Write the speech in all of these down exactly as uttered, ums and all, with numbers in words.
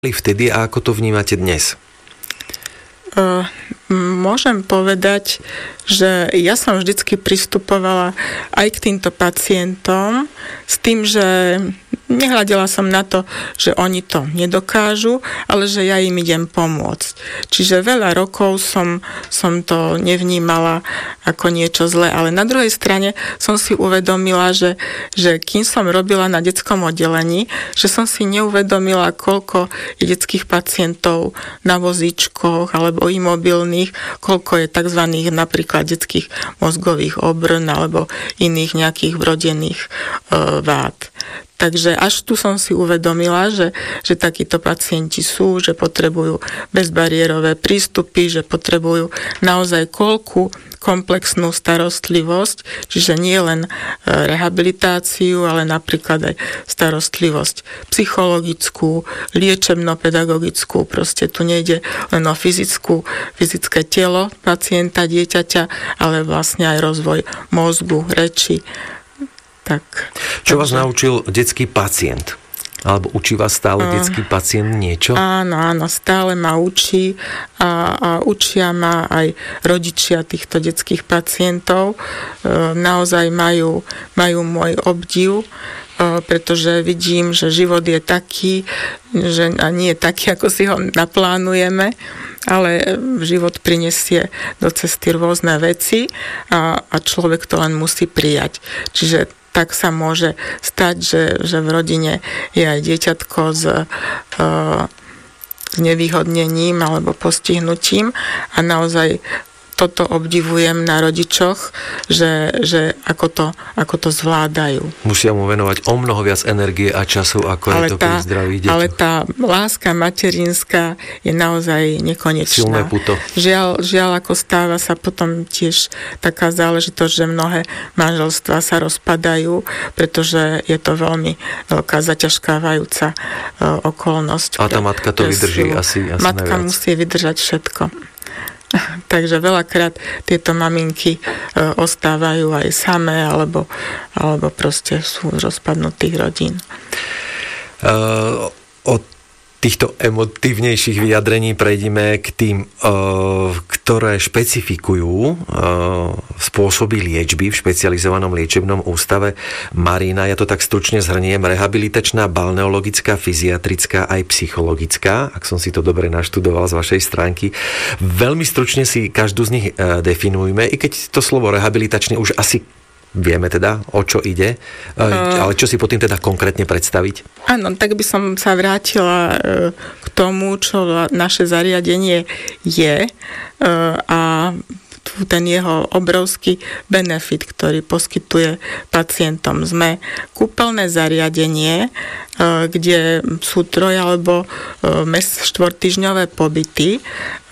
vtedy a ako to vnímate dnes? Uh, môžem povedať, že ja som vždycky pristupovala aj k týmto pacientom s tým, že nehľadela som na to, že oni to nedokážu, ale že ja im idem pomôcť. Čiže veľa rokov som, som to nevnímala ako niečo zlé, ale na druhej strane som si uvedomila, že, že kým som robila na detskom oddelení, že som si neuvedomila, koľko je detských pacientov na vozíčkoch alebo imobilných, koľko je tzv. Napríklad detských mozgových obrn alebo iných nejakých vrodených e, vád. Takže až tu som si uvedomila, že, že takíto pacienti sú, že potrebujú bezbariérové prístupy, že potrebujú naozaj koľku komplexnú starostlivosť, čiže nie len rehabilitáciu, ale napríklad aj starostlivosť psychologickú, liečebno-pedagogickú, proste tu nejde len o fyzickú, fyzické telo pacienta, dieťaťa, ale vlastne aj rozvoj mozgu, reči. Tak, Čo takže... vás naučil detský pacient? Alebo učí vás stále uh, detský pacient niečo? Áno, áno, stále ma učí a, a učia ma aj rodičia týchto detských pacientov. E, naozaj majú, majú môj obdiv, e, pretože vidím, že život je taký, že a nie je taký, ako si ho naplánujeme, ale život prinesie do cesty rôzne veci a, a človek to len musí prijať. Čiže tak sa môže stať, že, že v rodine je aj dieťatko s, e, s nevýhodnením alebo postihnutím a naozaj toto obdivujem na rodičoch, že, že ako, to, ako to zvládajú. Musia mu venovať o mnoho viac energie a času, ako ale je to tá, pri zdravých deťoch. Ale tá láska materinská je naozaj nekonečná. Silné puto. Žiaľ, žiaľ, ako stáva sa potom tiež taká záležitosť, že mnohé manželstvá sa rozpadajú, pretože je to veľmi veľká zaťažkávajúca uh, okolnosť. A tá matka to vydrží asi, asi Matka najviac. musí vydržať všetko. Takže veľakrát tieto maminky e, ostávajú aj samé, alebo, alebo proste sú z rozpadnutých rodín. Uh, od týchto emotívnejších vyjadrení prejdeme k tým, uh, ktoré špecifikujú uh, spôsoby liečby v špecializovanom liečebnom ústave. Marina, ja to tak stručne zhrniem, rehabilitačná, balneologická, fyziatrická aj psychologická, ak som si to dobre naštudoval z vašej stránky. Veľmi stručne si každú z nich uh, definujme, i keď to slovo rehabilitačne už asi vieme teda, o čo ide, ale čo si pod tým teda konkrétne predstaviť? Áno, tak by som sa vrátila k tomu, čo naše zariadenie je a ten jeho obrovský benefit, ktorý poskytuje pacientom. Sme kúpeľné zariadenie, kde sú troj alebo štvortýždňové pobyty,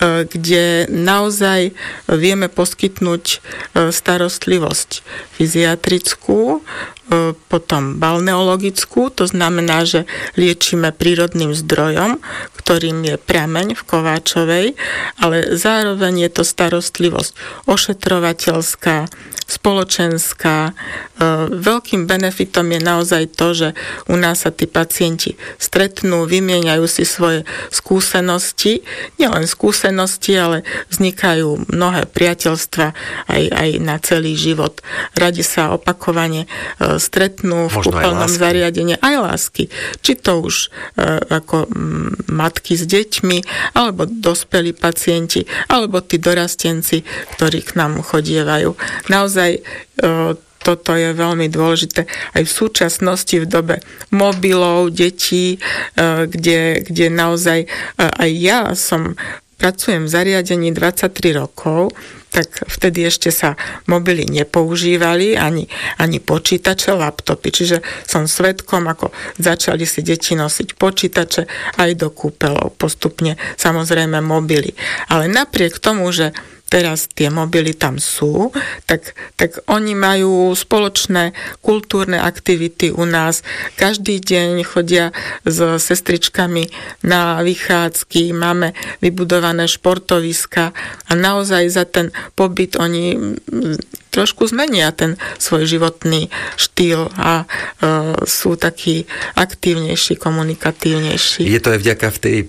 kde naozaj vieme poskytnúť starostlivosť fyziatrickú, potom balneologickú, to znamená, že liečíme prírodným zdrojom, ktorým je prameň v Kováčovej, ale zároveň je to starostlivosť ošetrovateľská, spoločenská. Veľkým benefitom je naozaj to, že u nás sa tí pacienti stretnú, vymieňajú si svoje skúsenosti, nielen skúsenosti, ale vznikajú mnohé priateľstva aj, aj na celý život. Radi sa opakovane stretnú v kúpeľnom zariadení, aj lásky. Či to už e, ako m, matky s deťmi, alebo dospelí pacienti, alebo tí dorastenci, ktorí k nám chodievajú. Naozaj e, toto je veľmi dôležité aj v súčasnosti v dobe mobilov, detí, e, kde, kde naozaj e, aj ja som pracujem v zariadení dvadsaťtri rokov, tak vtedy ešte sa mobily nepoužívali, ani, ani počítače, laptopy. Čiže som svedkom, ako začali si deti nosiť počítače aj do kúpeľov, postupne samozrejme mobily. Ale napriek tomu, že teraz tie mobily tam sú, tak, tak oni majú spoločné kultúrne aktivity u nás. Každý deň chodia s sestričkami na vychádzky, máme vybudované športoviska a naozaj za ten pobyt oni trošku zmenia ten svoj životný štýl a e, sú takí aktívnejší, komunikatívnejší. Je to aj vďaka v tej